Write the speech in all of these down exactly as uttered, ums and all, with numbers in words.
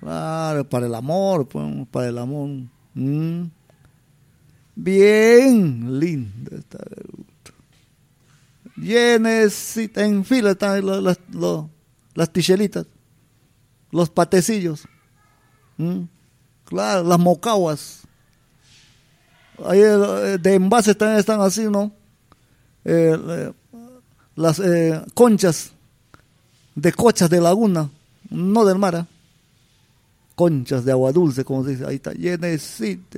Claro, para el amor, pues, para el amor. Mm. Bien linda está. Llenecita, en fila están los, los, los, las tichelitas, los patecillos. ¿Mm? Claro, las mocaguas. Ahí de envases también están así, ¿no? Eh, eh, las eh, conchas de cochas de laguna, no del mar, ¿eh? Conchas de agua dulce, como se dice, ahí está, llenecita.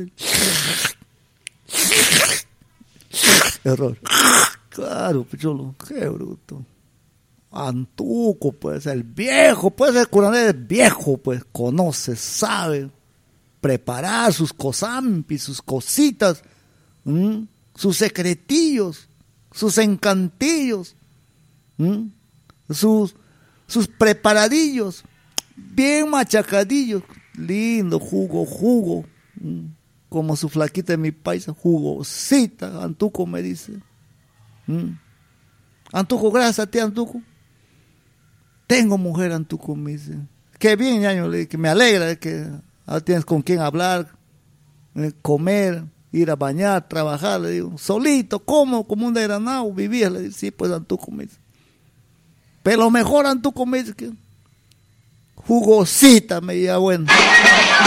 Error. Claro, picholo, qué bruto. Antuco, pues, el viejo, pues, el curanero es viejo, pues, conoce, sabe preparar sus cosampis, sus cositas, ¿m? Sus secretillos, sus encantillos, ¿m? sus, sus preparadillos, bien machacadillos, lindo, jugo, jugo, ¿m? Como su flaquita de mi paisa, jugosita, Antuco me dice. ¿m? Antuco, gracias a ti, Antuco. Tengo mujer, Antuco, me dice. Qué bien, ñaño, que me alegra que ahora tienes con quién hablar, eh, comer, ir a bañar, trabajar, le digo. Solito, como, como un desgranado, vivía, le digo. Sí, pues, Antuco, me dice. Pero mejor, Antuco, me dice que jugosita, me diga, bueno.